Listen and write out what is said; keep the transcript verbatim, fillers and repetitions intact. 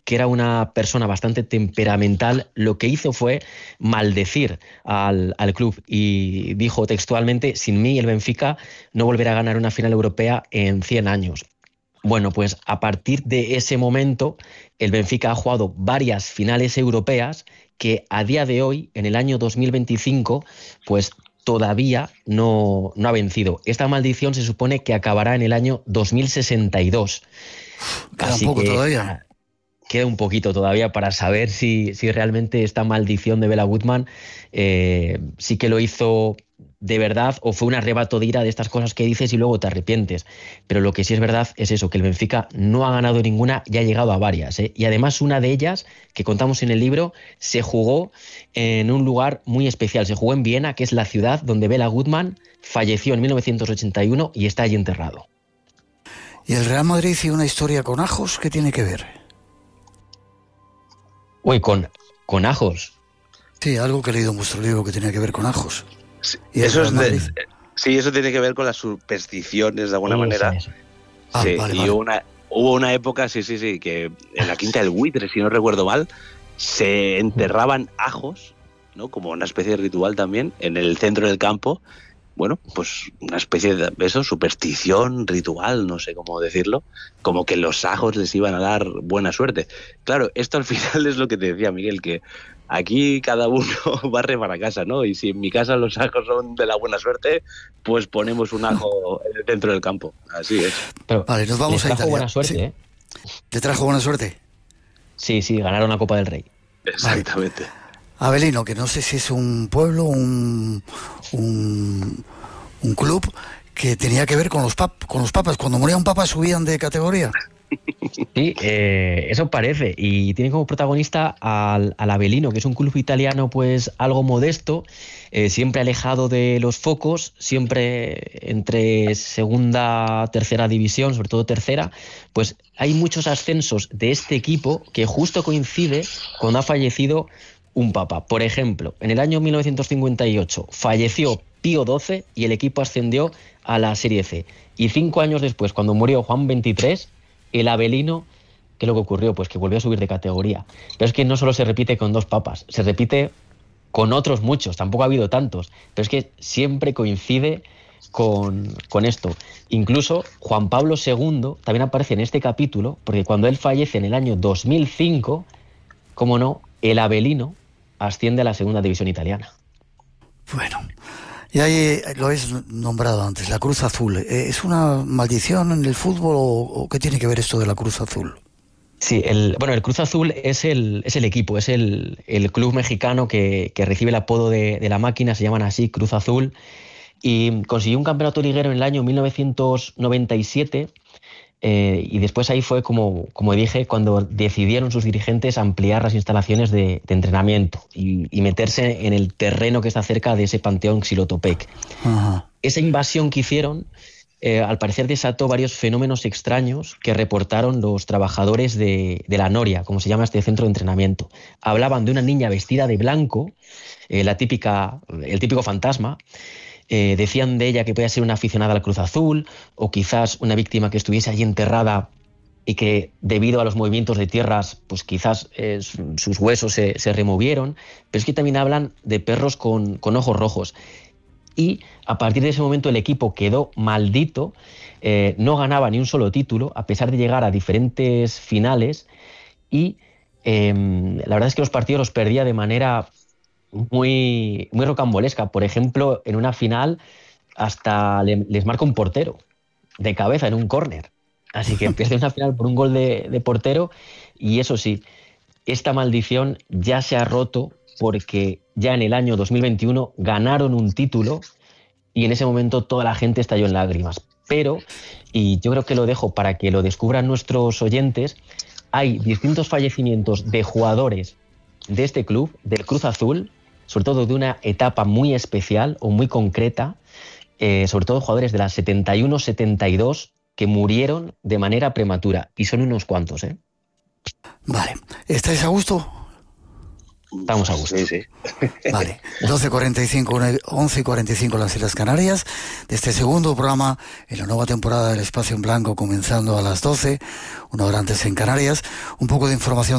que era una persona bastante temperamental, lo que hizo fue maldecir al, al club y dijo textualmente: sin mí el Benfica no volverá a ganar una final europea en cien años. Bueno, pues a partir de ese momento el Benfica ha jugado varias finales europeas que a día de hoy, en el año dos mil veinticinco, pues todavía no, no ha vencido. Esta maldición se supone que acabará en el año dos mil sesenta y dos. Queda un poco todavía. Queda un poquito todavía para saber si, si realmente esta maldición de Bela Goodman eh, sí que lo hizo de verdad o fue un arrebato de ira de estas cosas que dices y luego te arrepientes. Pero lo que sí es verdad es eso, que el Benfica no ha ganado ninguna y ha llegado a varias, ¿eh? Y además una de ellas, que contamos en el libro, se jugó en un lugar muy especial. Se jugó en Viena, que es la ciudad donde Bela Goodman falleció en mil novecientos ochenta y uno y está allí enterrado. ¿Y el Real Madrid y una historia con Ajos qué tiene que ver? Uy, con, con Ajos. Sí, algo que he leído en vuestro libro que tenía que ver con Ajos. Sí, eso, es de, sí, eso tiene que ver con las supersticiones de alguna sí, manera. Sí, ah, sí, vale, y vale. Hubo, una, hubo una época, sí, sí, sí, que en la Quinta del Buitre, si no recuerdo mal, se enterraban ajos, ¿no? Como una especie de ritual también, en el centro del campo. Bueno, pues una especie de eso, superstición, ritual, no sé cómo decirlo, como que los ajos les iban a dar buena suerte. Claro, esto al final es lo que te decía Miguel, que aquí cada uno barre para casa, ¿no? Y si en mi casa los ajos son de la buena suerte, pues ponemos un ajo en el centro del campo. Así es. Pero vale, nos vamos a Italia. Italia. Buena suerte, ¿Sí? ¿eh? ¿Te trajo buena suerte? Sí, sí, ganaron la Copa del Rey. Exactamente. Vale. Avelino, que no sé si es un pueblo, un, un, un club que tenía que ver con los, pap, con los papas. Cuando moría un papa subían de categoría. Sí, eh, eso parece, y tiene como protagonista al, al Avellino, que es un club italiano pues algo modesto, eh, siempre alejado de los focos, siempre entre segunda, tercera división, sobre todo tercera. Pues hay muchos ascensos de este equipo que justo coincide cuando ha fallecido un papa. Por ejemplo, en el año mil novecientos cincuenta y ocho falleció Pío doce y el equipo ascendió a la Serie C. Y cinco años después, cuando murió Juan veintitrés, el Avellino, ¿qué es lo que ocurrió? Pues que volvió a subir de categoría. Pero es que no solo se repite con dos papas, se repite con otros muchos, tampoco ha habido tantos, pero es que siempre coincide con, con esto. Incluso Juan Pablo segundo también aparece en este capítulo, porque cuando él fallece en el año dos mil cinco, cómo no, el Avellino asciende a la segunda división italiana. Bueno, y ahí lo habéis nombrado antes, la Cruz Azul. ¿Es una maldición en el fútbol o, o qué tiene que ver esto de la Cruz Azul? Sí, el, bueno, el Cruz Azul es el, es el equipo, es el, el club mexicano que, que recibe el apodo de, de la máquina, se llaman así, Cruz Azul, y consiguió un campeonato liguero en el año mil novecientos noventa y siete. Eh, y después ahí fue, como, como dije, cuando decidieron sus dirigentes ampliar las instalaciones de, de entrenamiento y, y meterse en el terreno que está cerca de ese panteón Xilotepec. Ajá. Esa invasión que hicieron, eh, al parecer desató varios fenómenos extraños que reportaron los trabajadores de, de la Noria, como se llama este centro de entrenamiento. Hablaban de una niña vestida de blanco, eh, la típica, el típico fantasma. Eh, decían de ella que podía ser una aficionada al Cruz Azul o quizás una víctima que estuviese allí enterrada y que debido a los movimientos de tierras pues quizás eh, sus huesos se, se removieron. Pero es que también hablan de perros con, con ojos rojos. Y a partir de ese momento el equipo quedó maldito, eh, no ganaba ni un solo título a pesar de llegar a diferentes finales y eh, la verdad es que los partidos los perdía de manera muy, muy rocambolesca. Por ejemplo, en una final hasta le, les marca un portero de cabeza en un córner. Así que pierde una final por un gol de, de portero. Y eso sí, esta maldición ya se ha roto porque ya en el año dos mil veintiuno ganaron un título y en ese momento toda la gente estalló en lágrimas. Pero, y yo creo que lo dejo para que lo descubran nuestros oyentes, hay distintos fallecimientos de jugadores de este club, del Cruz Azul, sobre todo de una etapa muy especial o muy concreta, eh, sobre todo jugadores de las setenta y uno setenta y dos que murieron de manera prematura, y son unos cuantos, ¿eh? Vale, ¿estáis a gusto? Estamos a gusto. Sí, sí. Vale, doce cuarenta y cinco, once y cuarenta y cinco en las Islas Canarias, de este segundo programa en la nueva temporada del Espacio en Blanco, comenzando a las doce, una hora antes en Canarias. Un poco de información